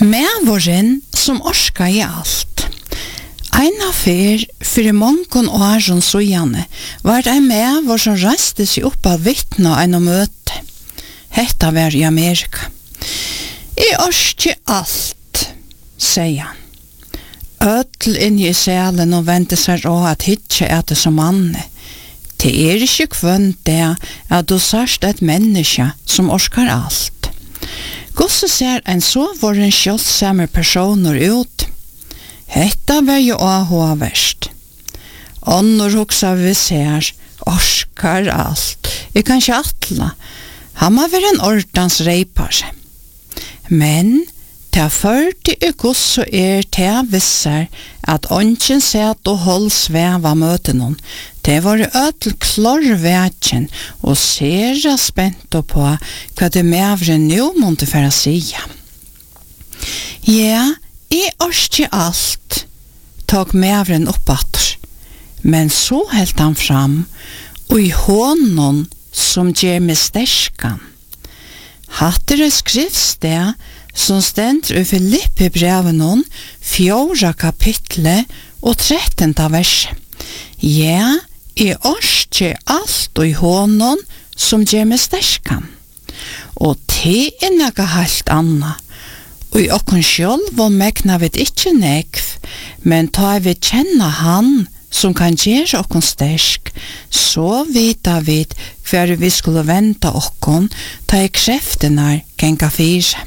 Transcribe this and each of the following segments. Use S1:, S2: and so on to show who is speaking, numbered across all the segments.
S1: Mævoren som orska I alt. Ein affær fyrir mongon åren sujane var det ein mævor som reiste seg opp av vittna ein møte. Hetta var I Amerika. I orski alt, sier han. Ødel inn I selen og vente seg å at hitje etter som manne. Det ikke kvønt det at du sørst et menneske som orskar alt. Gosse ser en så våren kjølsamme personer ut. Hetta var jo også verst. Ånder hoksa vi ser, orskar alt. Vi kan ikke atla. Han må være en ordens reipar. Men ta 40 gosse til visser at ånden set og hold sveva møte noen. Det var ødel klarvekjen og sera spent på hva det mævre nå måtte for å si. Ja, I orske alt, tok mævren oppatter, men så helt han fram, og I hånden som gjør med sterskan. Hattere skriftsted som stender I Filippi breven 4 kapitlet og 13 verset. Ja, I orske alt og I hånden som gjør med sterskan. Og det noe helt annet. Og I okken sjølv og megna vet ikke nekv, men ta vi kjenne han som kan gjøre okken stersk, så vita vi hver vi skulle vente okken, ta I kreftene genga fire.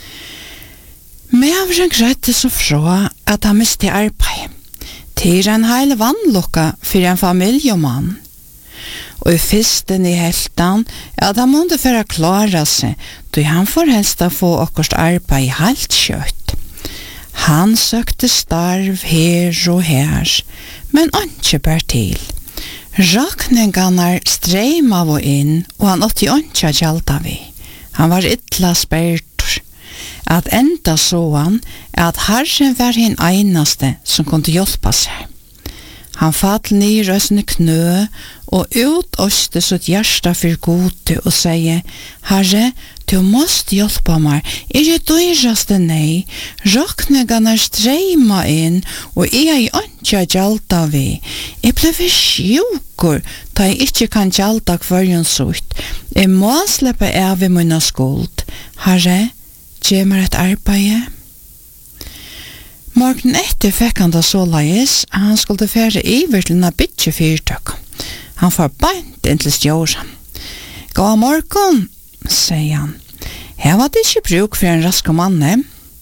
S1: Mævren grøtte så fra at han miste arbeid. Det en heil vannlokka for en familiemann. Og I fyrsten I heltan at han måtte for å klare seg, då han får helst å få akkurat arbeid helt kjøtt. Han søkte starv her og her, men ikke bær til. Rakningene streim av og inn, og han åtte ikke gjaldt vi. Han var ytla spert. At enda så han at Herren var hin einaste som kunne hjelpe seg. Han fatt ned I sine knø og utøste sitt hjerte for gode og sier, Herre, du måste hjelpe meg, ikke dyreste nei, rakningene streima inn, og jeg ikke gjaldt vi. Jeg ble for sjukker, da jeg ikke kan gjaldt hverjen sutt. Jeg må slippe av I min skuld. Herre, gjør meg et arbeid. Morgen etter fikk han da så leis, han skulle fære iver til en bytje fyrtøk. Han får beint inn til stjåren. God morgen, sier han. Her var det ikke bruk for en rask manne.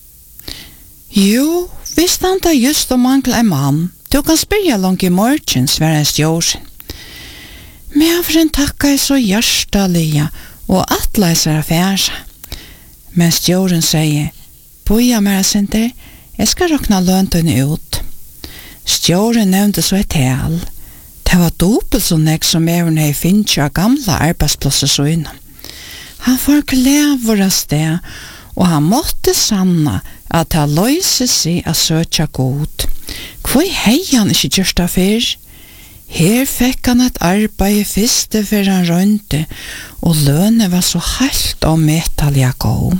S1: Jo, visst han da just å mangle en mann. Du kan spyrja langt I morgen, svære stjåren. Mævren takka så hjertelige, og atleiser affære. Men stjåren sier, boja mer senter, jeg skal råkna løntene ut. Stjåren nevnte så et tal. Det var dobbelt så nek som mævren hei finnes av gamle arbeidsplasser så innom. Han får klever av sted, og han måtte sanna at han løyse seg av søtja god. Hvor hei han ikke gjørst av fyr? Her fikk han et arbeid I fyrste før han rønte, og lønne var så helt og metallige god.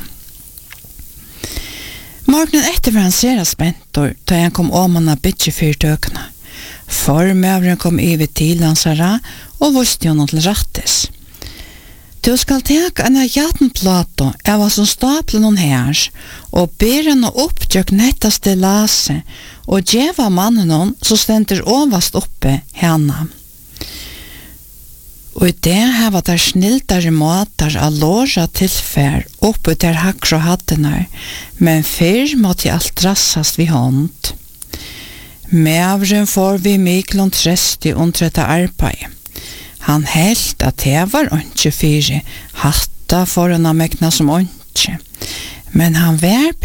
S1: Morgenen etter var han sera spentor, da han kom om han av bytje fyrtøkene. Formøveren kom over til Lansara, og visste jo noe til rattes. Du skal teka en av jattenplato av som stapler noen her, og ber han oppgjøk nettaste lase, og djeva mannen noen som stender overast oppe henne. Og I det her var der sniltere måter av låra tilfær oppe der hakro hattene, men før måtte alt drassast vid hånd. Mævren får vi miklon tresti under dette arbeid. Han helt at det var ikke fire, hatta foran av megna som ikke, men han var